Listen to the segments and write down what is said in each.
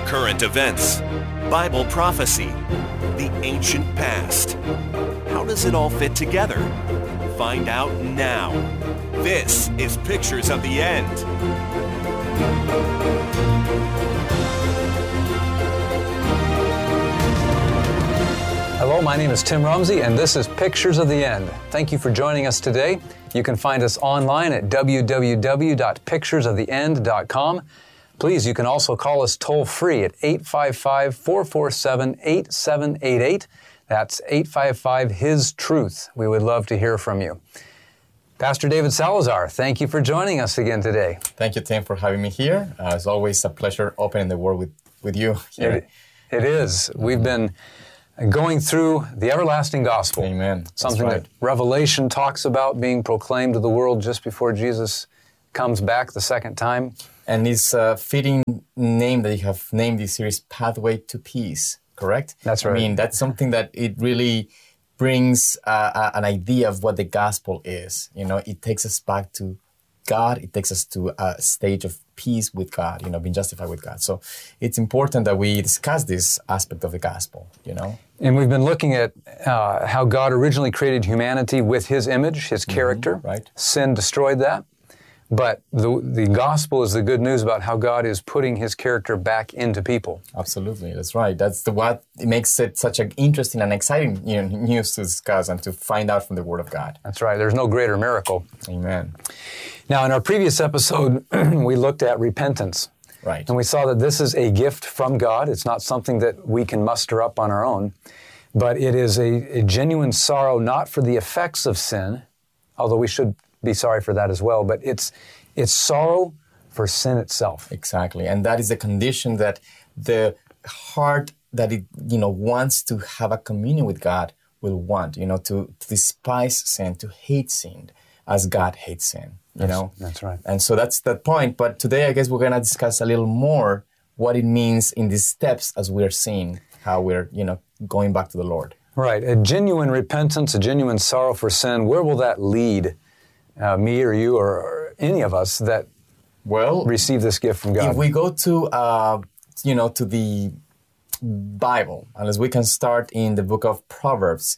current events, Bible prophecy, the ancient past. How does it all fit together? Find out now. This is Pictures of the End. Hello, my name is Tim Rumsey, and this is Pictures of the End. Thank you for joining us today. You can find us online at www.picturesoftheend.com. Please, you can also call us toll-free at 855-447-8788. That's 855-HIS-TRUTH. We would love to hear from you. Pastor David Salazar, thank you for joining us again today. Thank you, Tim, for having me here. It's always a pleasure opening the Word with you here. It is. We've been going through the everlasting gospel. Amen. Something that Revelation talks about being proclaimed to the world just before Jesus comes back the second time. And it's a fitting name that you have named this series, Pathway to Peace, correct? That's right. I mean, that's something that it really brings an idea of what the gospel is. You know, it takes us back to God. It takes us to a stage of peace with God, you know, being justified with God. So it's important that we discuss this aspect of the gospel, you know. And we've been looking at how God originally created humanity with His image, His character. Right. Sin destroyed that. But the gospel is the good news about how God is putting His character back into people. Absolutely, that's right. That's what it makes it such an interesting and exciting news to discuss and to find out from the Word of God. That's right. There's no greater miracle. Amen. Now, in our previous episode, we looked at repentance. Right. And we saw that this is a gift from God. It's not something that we can muster up on our own, but it is a genuine sorrow not for the effects of sin, although we should be sorry for that as well, but it's sorrow for sin itself. Exactly, and that is the condition that the heart that it wants to have a communion with God will want, to despise sin, to hate sin, as God hates sin. That's right. And so that's that point. But today, I guess we're going to discuss a little more what it means in these steps as we're seeing how we're going back to the Lord. Right, a genuine repentance, a genuine sorrow for sin. Where will that lead? Me or you or any of us that receive this gift from God. If we go to to the Bible, and as we can start in the book of Proverbs,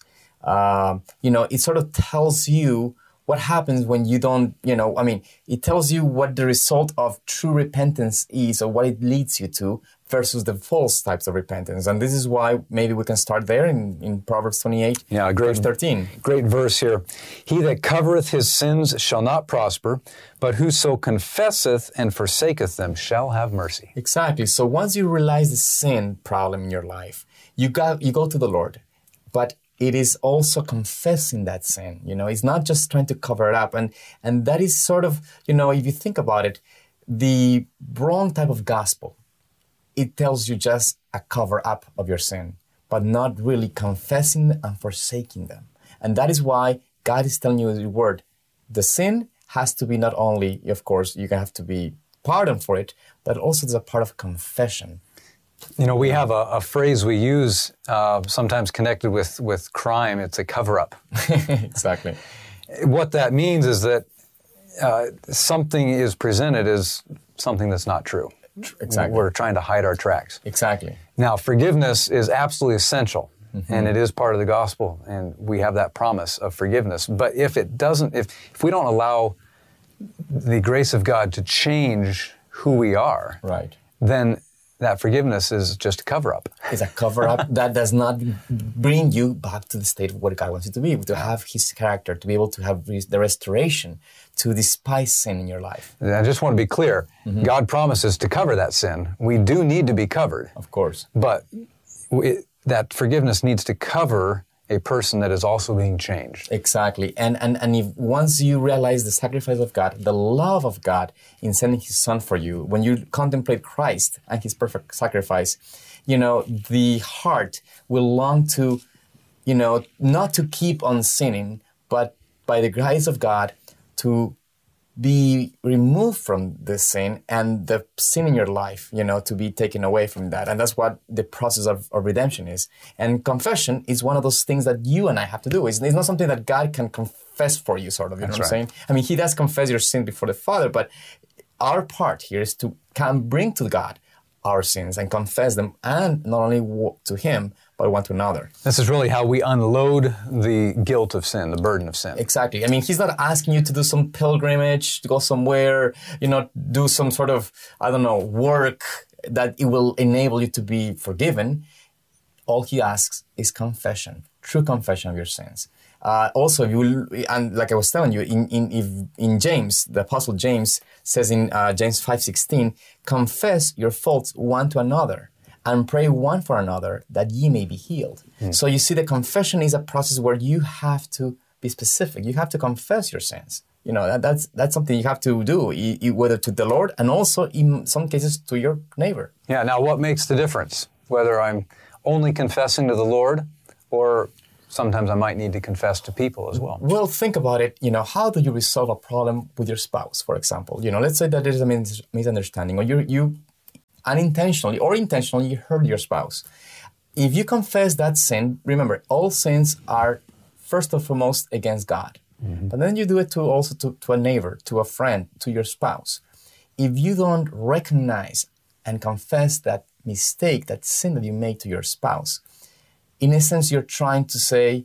it sort of tells you what happens when you don't, it tells you what the result of true repentance is or what it leads you to versus the false types of repentance. And this is why maybe we can start there in Proverbs 28, verse 13. Great verse here. He that covereth his sins shall not prosper, but whoso confesseth and forsaketh them shall have mercy. Exactly. So once you realize the sin problem in your life, you go to the Lord, but it is also confessing that sin. It's not just trying to cover it up. And that is sort of, if you think about it, the wrong type of gospel. It tells you just a cover-up of your sin, but not really confessing and forsaking them. And that is why God is telling you in His Word, the sin has to be not only, of course, you have to be pardoned for it, but also there's a part of confession. We have a phrase we use sometimes connected with crime. It's a cover-up. Exactly. What that means is that something is presented as something that's not true. Exactly. We're trying to hide our tracks. Exactly. Now, forgiveness is absolutely essential, and it is part of the gospel, and we have that promise of forgiveness. But if we don't allow the grace of God to change who we are, right, then that forgiveness is just a cover-up. It's a cover-up that does not bring you back to the state of what God wants you to be, to have His character, to be able to have the restoration, to despise sin in your life. And I just want to be clear. God promises to cover that sin. We do need to be covered. Of course. But that forgiveness needs to cover a person that is also being changed. Exactly. And if once you realize the sacrifice of God, the love of God in sending His Son for you, when you contemplate Christ and His perfect sacrifice, the heart will long to, not to keep on sinning, but by the grace of God to be removed from the sin and the sin in your life, to be taken away from that. And that's what the process of redemption is. And confession is one of those things that you and I have to do. It's not something that God can confess for you, sort of, you know what I'm saying? I mean, He does confess your sin before the Father, but our part here is to bring to God our sins and confess them, and not only to Him, but one to another. This is really how we unload the guilt of sin, the burden of sin. Exactly. I mean, He's not asking you to do some pilgrimage, to go somewhere, do some sort of, work that it will enable you to be forgiven. All He asks is confession, true confession of your sins. Also, and like I was telling you, in James, the Apostle James says in James 5:16, confess your faults one to another and pray one for another that ye may be healed. So you see, the confession is a process where you have to be specific. You have to confess your sins. That's something you have to do, whether to the Lord and also in some cases to your neighbor. Yeah. Now, what makes the difference? Whether I'm only confessing to the Lord, or sometimes I might need to confess to people as well. Well, think about it. How do you resolve a problem with your spouse, for example? Let's say that there is a misunderstanding, or you unintentionally or intentionally hurt your spouse. If you confess that sin, remember, all sins are first and foremost against God. Mm-hmm. But then you do it also to a neighbor, to a friend, to your spouse. If you don't recognize and confess that mistake, that sin that you made to your spouse, in essence, you're trying to say,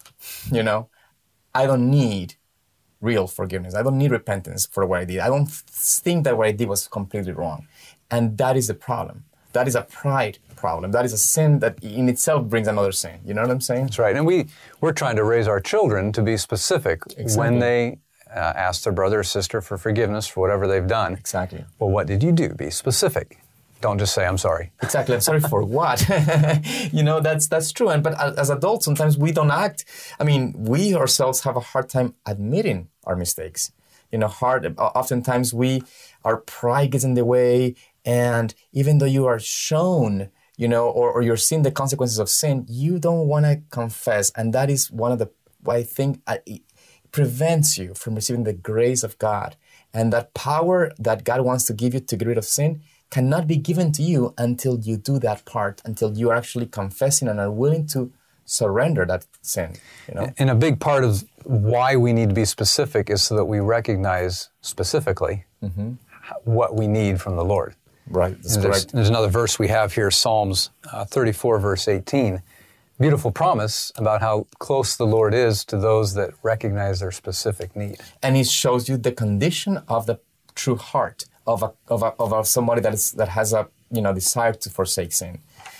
I don't need real forgiveness. I don't need repentance for what I did. I don't think that what I did was completely wrong. And that is the problem. That is a pride problem. That is a sin that in itself brings another sin. You know what I'm saying? That's right. And we're trying to raise our children to be specific when they ask their brother or sister for forgiveness for whatever they've done. Exactly. Well, what did you do? Be specific. Don't just say, I'm sorry. Exactly. I'm sorry for what? That's true. But as adults, sometimes we don't act. I mean, we ourselves have a hard time admitting our mistakes. Oftentimes our pride gets in the way. And even though you are shown, or you're seeing the consequences of sin, you don't want to confess. And that is one of what I think it prevents you from receiving the grace of God. And that power that God wants to give you to get rid of sin cannot be given to you until you do that part, until you are actually confessing and are willing to surrender that sin. And a big part of why we need to be specific is so that we recognize specifically what we need from the Lord. Right, that's correct. There's another verse we have here, Psalms 34, verse 18. Beautiful promise about how close the Lord is to those that recognize their specific need. And it shows you the condition of the true heart of somebody that has a desire to forsake sin.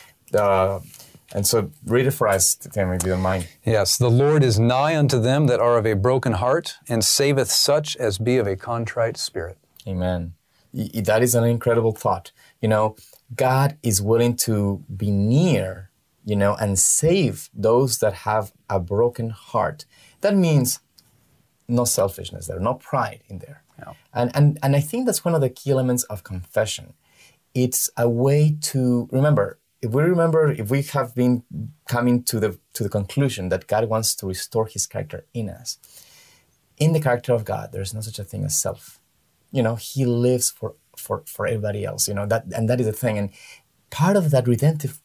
And so read it for us, Tim, if you don't mind. Yes, the Lord is nigh unto them that are of a broken heart, and saveth such as be of a contrite spirit. Amen. That is an incredible thought. God is willing to be near, and save those that have a broken heart. That means no selfishness there, no pride in there. Yeah. And I think that's one of the key elements of confession. It's a way to remember. If we have been coming to the conclusion that God wants to restore His character in us, in the character of God, there's no such a thing as self. He lives for everybody else. That is the thing. And part of that redemptive,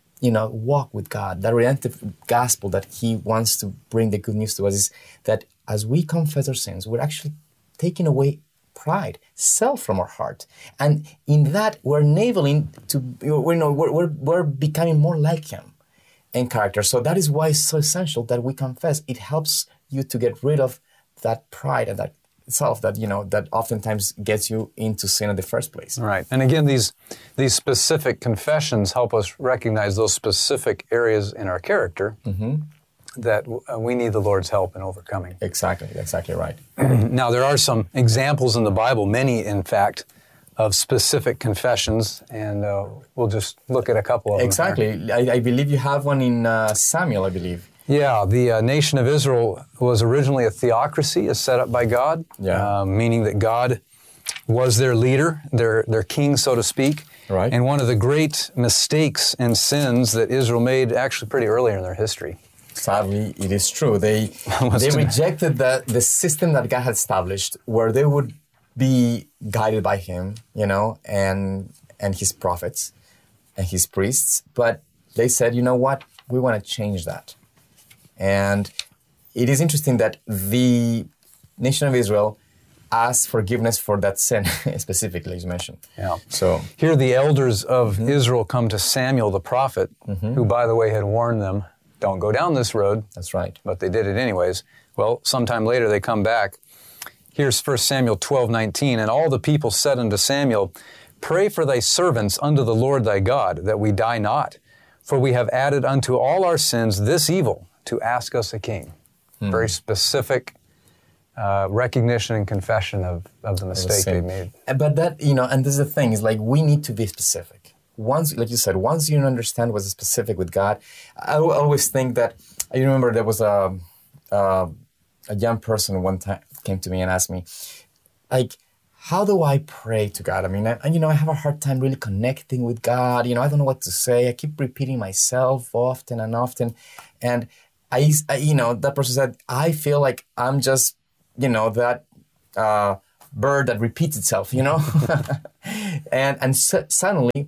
walk with God, that redemptive gospel that He wants to bring the good news to us is that as we confess our sins, we're actually taking away pride, self from our heart, and in that we're enabling to we're becoming more like Him in character. So that is why it's so essential that we confess. It helps you to get rid of that pride and that self that that oftentimes gets you into sin in the first place. Right, and again, these specific confessions help us recognize those specific areas in our character that we need the Lord's help in overcoming. Exactly right. Now, there are some examples in the Bible, many, in fact, of specific confessions, and we'll just look at a couple of them. Exactly. I believe you have one in Samuel, I believe. Yeah, the nation of Israel was originally a theocracy, set up by God, meaning that God was their leader, their king, so to speak. Right. And one of the great mistakes and sins that Israel made actually pretty early in their history. Sadly, it is true. They rejected the system that God had established, where they would be guided by Him, and His prophets and His priests. But they said, you know what? We want to change that. And it is interesting that the nation of Israel ask forgiveness for that sin, specifically, as you mentioned. Yeah. So here the elders of Israel come to Samuel the prophet, who, by the way, had warned them, don't go down this road. that's right. But they did it anyways. Well, sometime later they come back. Here's 1 Samuel 12:19. And all the people said unto Samuel, pray for thy servants unto the Lord thy God, that we die not. For we have added unto all our sins this evil, to ask us a king. Very specific recognition and confession of the mistake they made. But that, and this is the thing, is like we need to be specific. Once, like you said, once you understand what's specific with God, I always think that, I remember there was a young person one time came to me and asked me, like, how do I pray to God? I mean, I have a hard time really connecting with God. I don't know what to say. I keep repeating myself often and often. And that person said, I feel like I'm just, that bird that repeats itself, and suddenly,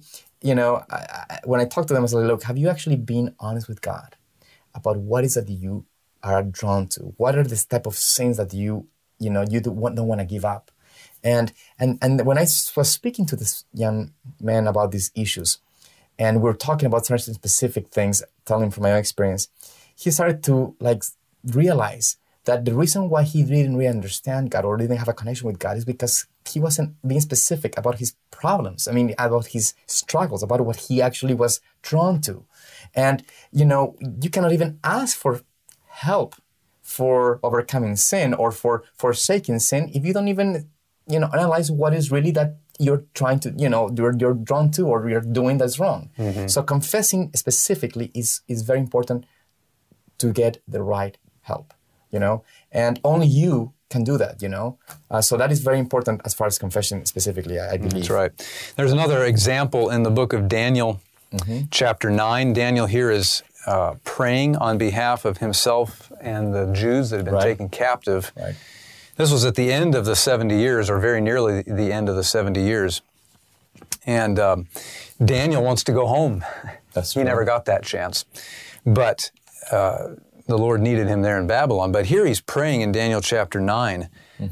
when I talk to them, I say, look, have you actually been honest with God about what is that you are drawn to? What are this type of sins that you don't want to give up? And when I was speaking to this young man about these issues, and we're talking about certain specific things, telling him from my own experience, he started to realize that the reason why he didn't really understand God or didn't have a connection with God is because he wasn't being specific about his problems. I mean, about his struggles, about what he actually was drawn to. And, you cannot even ask for help for overcoming sin or for forsaking sin if you don't even, analyze what is really that you're trying to, you're drawn to or you're doing that's wrong. Mm-hmm. So confessing specifically is very important to get the right help, and only you can do that, So that is very important as far as confession specifically, I believe. That's right. There's another example in the book of Daniel, chapter 9. Daniel here is praying on behalf of himself and the Jews that had been taken captive. Right. This was at the end of the 70 years, or very nearly the end of the 70 years. And Daniel wants to go home. He never got that chance. But the Lord needed him there in Babylon. But here he's praying in Daniel chapter 9.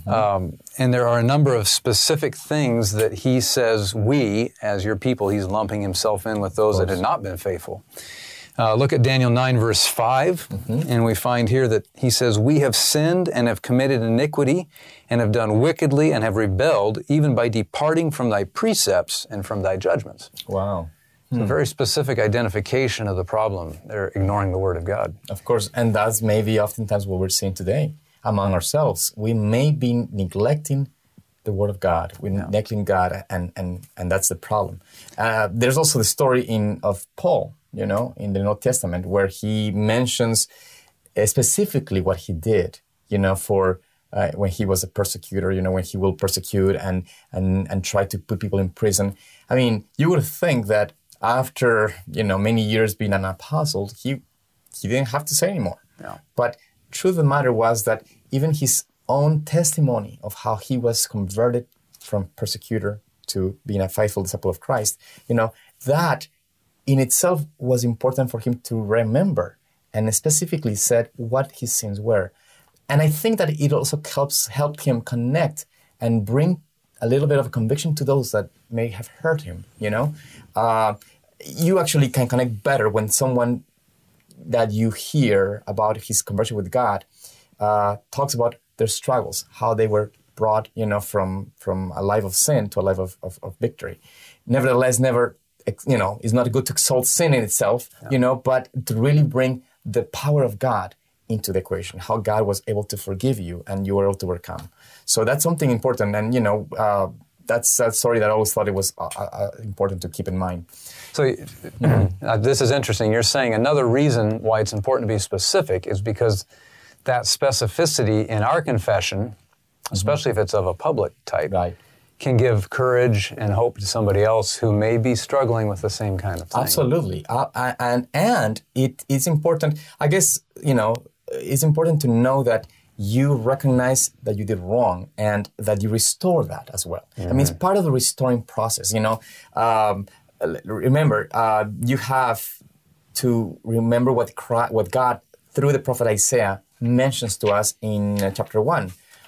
And there are a number of specific things that he says, we, as your people, he's lumping himself in with those that had not been faithful. Look at Daniel 9, verse 5, and we find here that he says, we have sinned and have committed iniquity and have done wickedly and have rebelled, even by departing from thy precepts and from thy judgments. Wow. It's a very specific identification of the problem. They're ignoring the Word of God. Of course, and that's maybe oftentimes what we're seeing today among ourselves. We may be neglecting the Word of God. We're neglecting God, and that's the problem. There's also the story of Paul, in the New Testament, where he mentions specifically what he did, for when he was a persecutor, when he will persecute and try to put people in prison. I mean, you would think that after, many years being an apostle, he didn't have to say anymore. No. But truth of the matter was that even his own testimony of how he was converted from persecutor to being a faithful disciple of Christ, that in itself was important for him to remember, and specifically said what his sins were. And I think that it also helped him connect and bring a little bit of a conviction to those that may have hurt him, You actually can connect better when someone that you hear about his conversion with God talks about their struggles, how they were brought, from a life of sin to a life of victory. Nevertheless, it's not good to exalt sin in itself, but to really bring the power of God into the equation, how God was able to forgive you and you were able to overcome. So that's something important. And, that's a story that I always thought it was important to keep in mind. So this is interesting. You're saying another reason why it's important to be specific is because that specificity in our confession, especially if it's of a public type, can give courage and hope to somebody else who may be struggling with the same kind of thing. Absolutely. And it is important, I guess, it's important to know that you recognize that you did wrong and that you restore that as well. I mean, it's part of the restoring process, Remember, you have to remember what God, through the prophet Isaiah, mentions to us in chapter 1,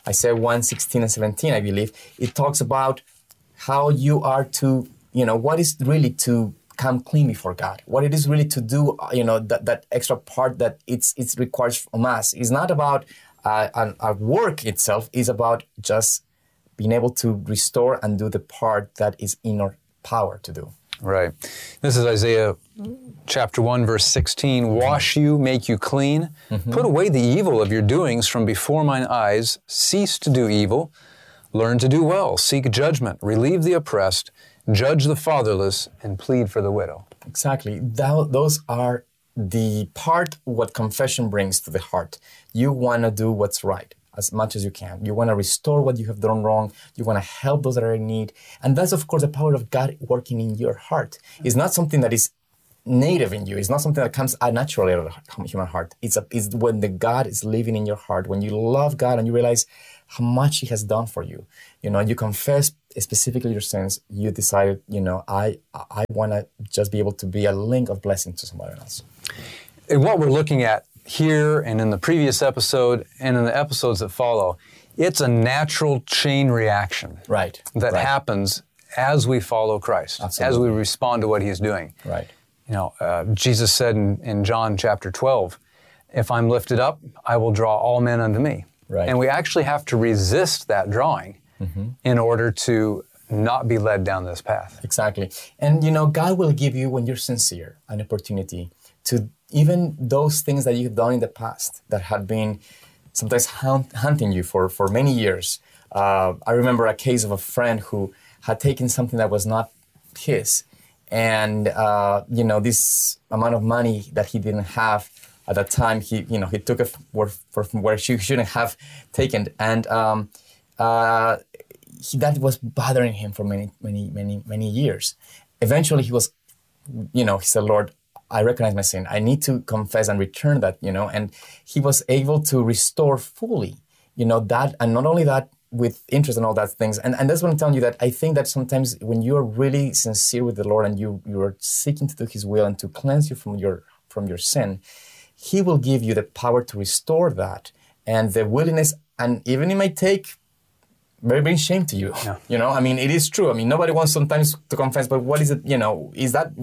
Isaiah 1, 16 and 17, I believe, it talks about how you are to, what is really to come clean before God, what it is really to do, that extra part that it requires from us. It's not about our work itself, it's about just being able to restore and do the part that is in our power to do. Right. This is Isaiah chapter 1, verse 16. Wash you, make you clean. Put away the evil of your doings from before mine eyes. Cease to do evil. Learn to do well. Seek judgment. Relieve the oppressed. Judge the fatherless. And plead for the widow. Exactly. Those are the part what confession brings to the heart. You want to do what's right as much as you can. You want to restore what you have done wrong. You want to help those that are in need. And that's, of course, the power of God working in your heart. It's not something that is native in you. It's not something that comes naturally out of the human heart. It's when the God is living in your heart, when you love God and you realize how much He has done for you. You confess specifically your sins. You decided, I want to just be able to be a link of blessing to somebody else. And what we're looking at here and in the previous episode and in the episodes that follow, it's a natural chain reaction that happens as we follow Christ, as we respond to what He's doing. Right. Jesus said in John chapter 12, if I'm lifted up, I will draw all men unto me. Right. And we actually have to resist that drawing in order to not be led down this path. Exactly. And, God will give you, when you're sincere, an opportunity to even those things that you've done in the past that had been sometimes hunting you for many years. I remember a case of a friend who had taken something that was not his. And, this amount of money that he didn't have at that time, he took it from where she shouldn't have taken. And that was bothering him for many years. Eventually, he said, Lord, I recognize my sin. I need to confess and return that, and he was able to restore fully, that, and not only that, with interest and all that things. And that's what I'm telling you, that I think that sometimes when you're really sincere with the Lord and you are seeking to do His will and to cleanse you from your sin, He will give you the power to restore that and the willingness, and even it might take bring shame to you. Yeah. It is true. Nobody wants sometimes to confess, but what is it, is that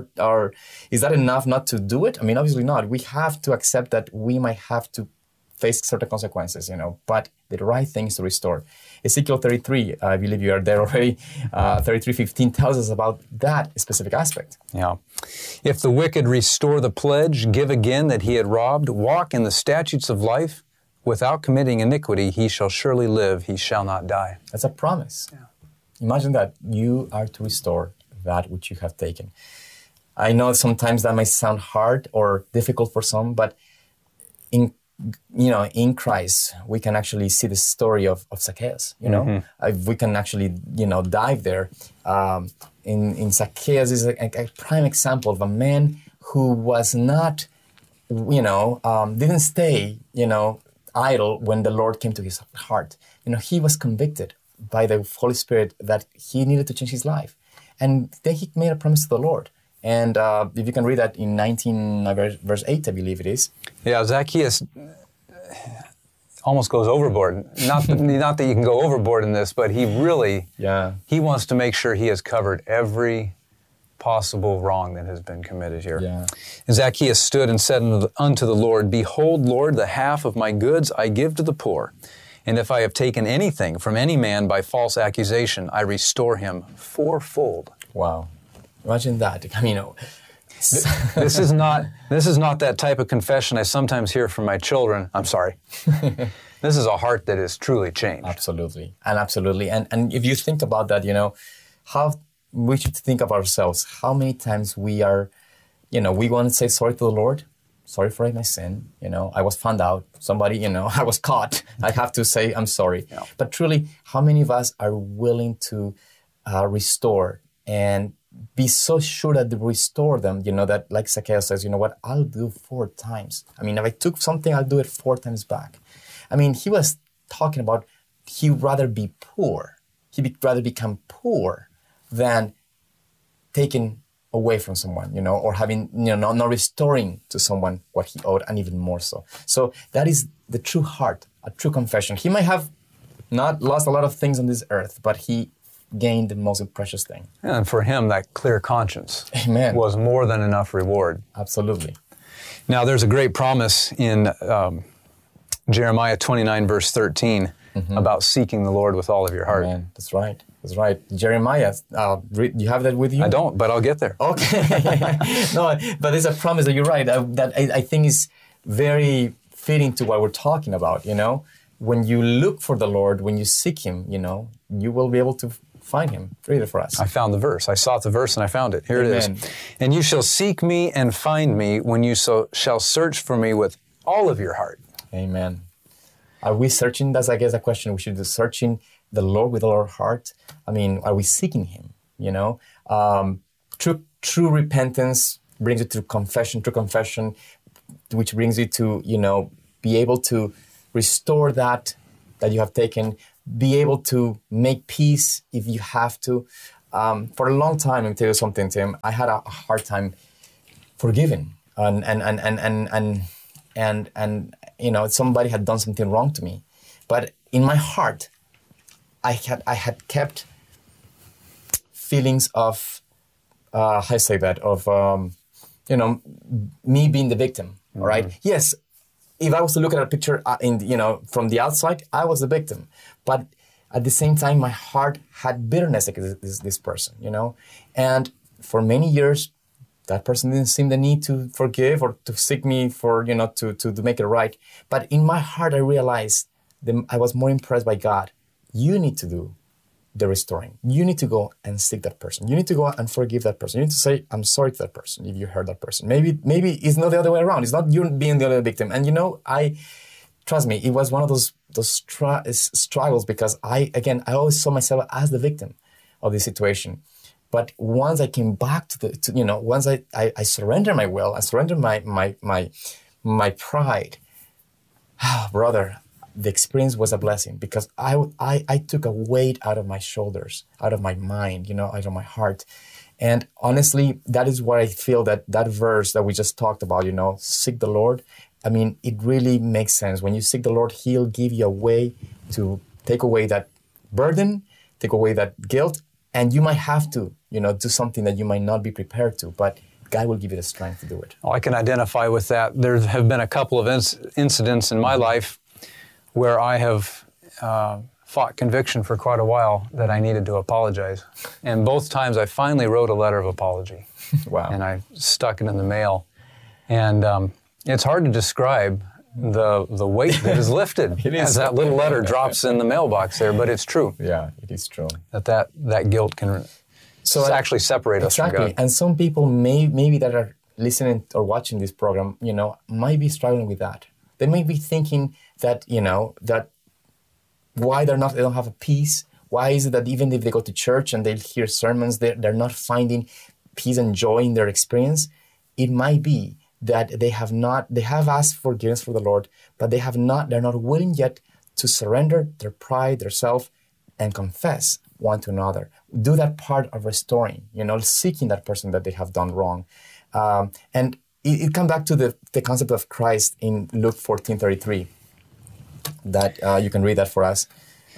is that enough not to do it? Obviously not. We have to accept that we might have to face certain consequences, but the right thing is to restore. Ezekiel 33, I believe you are there already, 33:15 tells us about that specific aspect. Yeah. If the wicked restore the pledge, give again that he had robbed, walk in the statutes of life, without committing iniquity, he shall surely live, he shall not die. That's a promise. Yeah. Imagine that you are to restore that which you have taken. I know sometimes that might sound hard or difficult for some, but in Christ, we can actually see the story of Zacchaeus, we can actually, dive there. In Zacchaeus is a prime example of a man who was not, didn't stay, idle when the Lord came to his heart. He was convicted by the Holy Spirit that he needed to change his life. And then he made a promise to the Lord. And if you can read that in 19, verse 8, I believe it is. Yeah, Zacchaeus almost goes overboard. Not that you can go overboard in this, but he really, he wants to make sure he has covered every possible wrong that has been committed here. Yeah. And Zacchaeus stood and said unto the Lord, Behold, Lord, the half of my goods I give to the poor. And if I have taken anything from any man by false accusation, I restore him fourfold. Wow. Imagine that. This is not that type of confession I sometimes hear from my children. I'm sorry. This is a heart that is truly changed. Absolutely. And if you think about that, how we should think of ourselves, how many times we are, we want to say sorry to the Lord. Sorry for my sin. I was found out. Somebody, I was caught. I have to say I'm sorry. Yeah. But truly, how many of us are willing to restore and be so sure that they restore them, that like Zacchaeus says, I'll do 4 times. If I took something, I'll do it 4 times back. He was talking about he'd rather be poor. He'd rather become poor than taking away from someone, or having, not restoring to someone what he owed, and even more so. So that is the true heart, a true confession. He might have not lost a lot of things on this earth, but he gained the most precious thing. And for him, that clear conscience Amen. was more than enough reward. Absolutely. Now, there's a great promise in Jeremiah 29, verse 13, about seeking the Lord with all of your heart. Amen. That's right. That's right. Jeremiah, you have that with you? I don't, but I'll get there. Okay. No, but it's a promise that you're right, that I think is very fitting to what we're talking about, you know? When you look for the Lord, when you seek Him, you know, you will be able to find Him. Read it for us. I found the verse. I sought the verse and I found it. Here Amen. it is. And you shall seek me and find me when you shall search for me with all of your heart. Amen. Are we searching? That's, I guess, a question we should be searching the Lord with all our heart. I mean, are we seeking Him? You know, true repentance brings you to confession, true confession, which brings you to, you know, be able to restore that you have taken, be able to make peace if you have to. For a long time, let me tell you something, Tim, I had a hard time forgiving, and you know, somebody had done something wrong to me, but in my heart, I had kept feelings of how I say that, of you know, me being the victim. All right. Yes, if I was to look at a picture from the outside, I was the victim, but at the same time, my heart had bitterness against this person, you know, and for many years, that person didn't seem the need to forgive or to seek me for, you know, to make it right. But in my heart, I realized I was more impressed by God. You need to do the restoring. You need to go and seek that person. You need to go and forgive that person. You need to say, I'm sorry to that person if you hurt that person. Maybe it's not the other way around. It's not you being the other victim. And, you know, trust me, it was one of those struggles because I always saw myself as the victim of this situation. But once I came back once I surrendered my will, I surrendered my pride, brother, the experience was a blessing because I took a weight out of my shoulders, out of my mind, you know, out of my heart. And honestly, that is what I feel that verse that we just talked about, you know, seek the Lord. I mean, it really makes sense. When you seek the Lord, He'll give you a way to take away that burden, take away that guilt, and you might have to, you know, do something that you might not be prepared to, but God will give you the strength to do it. Well, I can identify with that. There have been a couple of incidents in my life where I have fought conviction for quite a while that I needed to apologize. And both times I finally wrote a letter of apology. Wow. And I stuck it in the mail. And it's hard to describe the weight that is lifted as that little letter drops in the mailbox there, but it's true. Yeah, it is true. That guilt can actually separate us from God. And some people maybe that are listening or watching this program, you know, might be struggling with that. They may be thinking that, you know, that why they don't have a peace. Why is it that even if they go to church and they hear sermons, they're not finding peace and joy in their experience? It might be that they have asked forgiveness for the Lord, but they're not willing yet to surrender their pride, their self, and confess one to another. Do that part of restoring, you know, seeking that person that they have done wrong. And it comes back to the concept of Christ in Luke 14:33, that you can read that for us,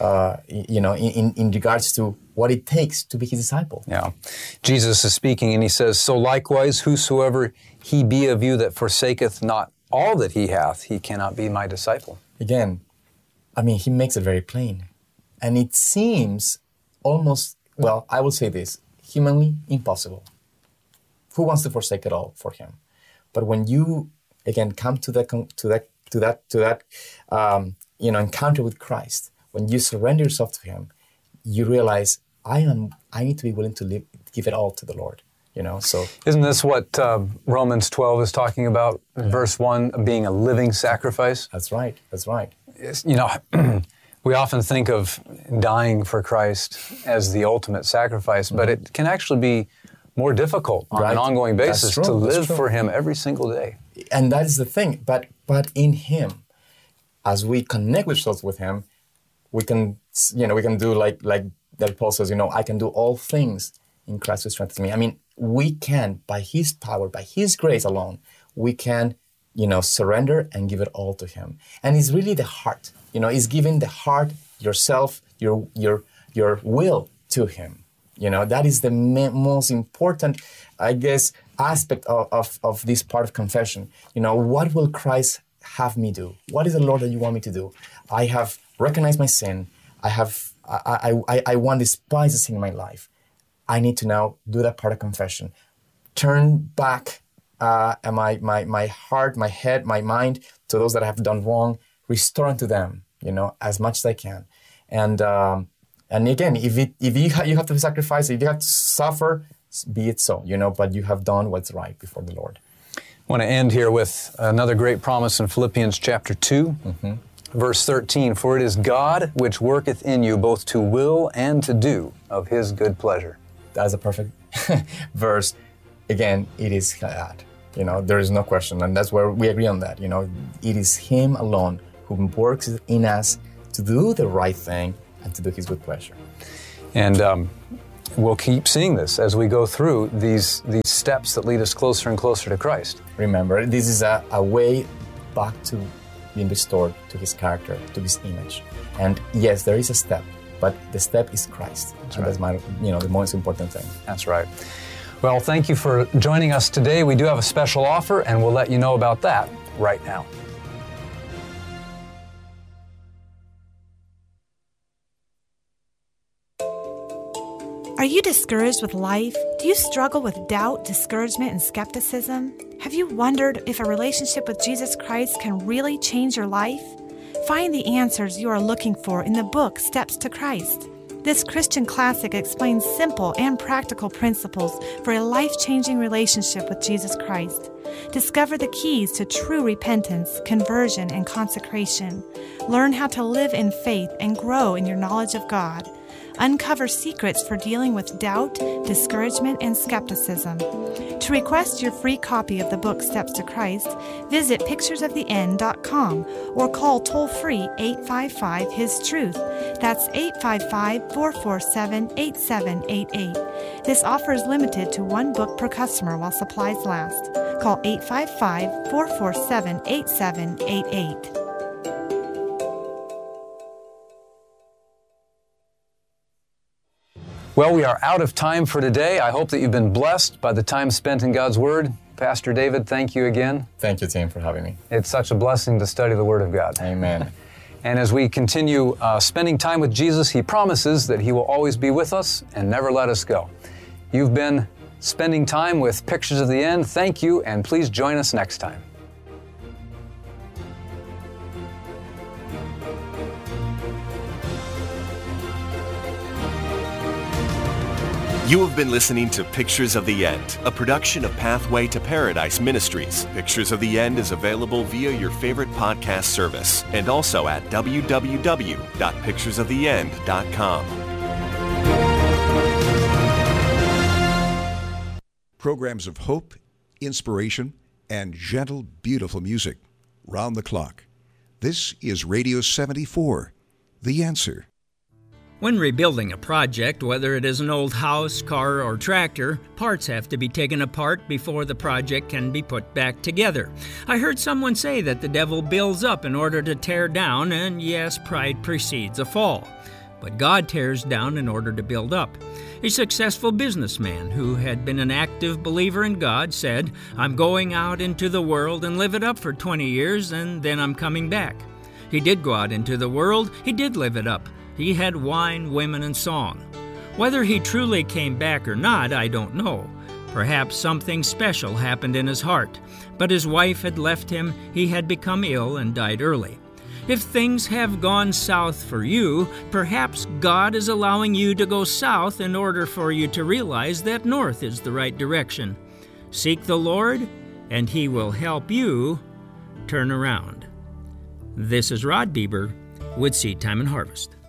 you know, in regards to what it takes to be His disciple. Yeah. Jesus is speaking and He says, so likewise, whosoever he be of you that forsaketh not all that he hath, he cannot be my disciple. Again, I mean, He makes it very plain. And it seems almost, well, I will say this, humanly impossible. Who wants to forsake it all for Him? But when you, again, come to that you know, encounter with Christ, when you surrender yourself to Him, you realize, I need to be willing to give it all to the Lord. You know, so isn't this what Romans 12 is talking about? Verse 1, being a living sacrifice. That's right. That's right. You know, we often think of dying for Christ as the ultimate sacrifice, but it can actually be more difficult on an ongoing basis to live for Him every single day. And that is the thing. But in Him, as we connect ourselves with Him, we can do like that Paul says, you know, I can do all things in Christ who strengthens me. I mean, we can, by His power, by His grace alone, we can, you know, surrender and give it all to Him. And it's really the heart, you know, it's giving the heart yourself, your will to Him. That is the most important, I guess, aspect of this part of confession. What will Christ have me do? What is the Lord that you want me to do? I have recognized my sin. I want to despise the sin in my life. I need to now do that part of confession. Turn back my heart, my head, my mind to those that I have done wrong. Restore unto them, as much as I can. And again, if you have to sacrifice, if you have to suffer, be it so, but you have done what's right before the Lord. I want to end here with another great promise in Philippians chapter 2, verse 13. For it is God which worketh in you both to will and to do of His good pleasure. That's a perfect verse. Again, it is God. There is no question, and that's where we agree on that. It is Him alone who works in us to do the right thing and to do His good pleasure. And we'll keep seeing this as we go through these steps that lead us closer and closer to Christ. Remember, this is a way back to being restored to His character, to His image. And yes, there is a step, but the step is Christ. That's the most important thing. That's right. Well, thank you for joining us today. We do have a special offer, and we'll let you know about that right now. Are you discouraged with life? Do you struggle with doubt, discouragement, and skepticism? Have you wondered if a relationship with Jesus Christ can really change your life? Find the answers you are looking for in the book Steps to Christ. This Christian classic explains simple and practical principles for a life-changing relationship with Jesus Christ. Discover the keys to true repentance, conversion, and consecration. Learn how to live in faith and grow in your knowledge of God. Uncover secrets for dealing with doubt, discouragement, and skepticism. To request your free copy of the book Steps to Christ, visit picturesoftheend.com or call toll-free 855-HIS-TRUTH. That's 855-447-8788. This offer is limited to one book per customer while supplies last. Call 855-447-8788. Well, we are out of time for today. I hope that you've been blessed by the time spent in God's Word. Pastor David, thank you again. Thank you, Tim, for having me. It's such a blessing to study the Word of God. Amen. And as we continue spending time with Jesus, He promises that He will always be with us and never let us go. You've been spending time with Pictures of the End. Thank you, and please join us next time. You have been listening to Pictures of the End, a production of Pathway to Paradise Ministries. Pictures of the End is available via your favorite podcast service and also at www.picturesoftheend.com. Programs of hope, inspiration, and gentle, beautiful music round the clock. This is Radio 74, The Answer. When rebuilding a project, whether it is an old house, car, or tractor, parts have to be taken apart before the project can be put back together. I heard someone say that the devil builds up in order to tear down, and yes, pride precedes a fall. But God tears down in order to build up. A successful businessman who had been an active believer in God said, "I'm going out into the world and live it up for 20 years, and then I'm coming back." He did go out into the world. He did live it up. He had wine, women, and song. Whether he truly came back or not, I don't know. Perhaps something special happened in his heart. But his wife had left him, he had become ill and died early. If things have gone south for you, perhaps God is allowing you to go south in order for you to realize that north is the right direction. Seek the Lord, and He will help you turn around. This is Rod Bieber with Seed Time and Harvest.